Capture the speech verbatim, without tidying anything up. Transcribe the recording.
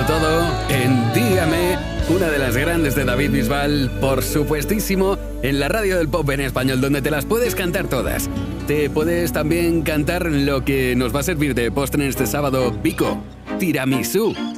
todo en Dígame, una de las grandes de David Bisbal, por supuestísimo, en la radio del pop en español, donde te las puedes cantar todas. Te puedes también cantar lo que nos va a servir de postre este sábado, Pico, tiramisú.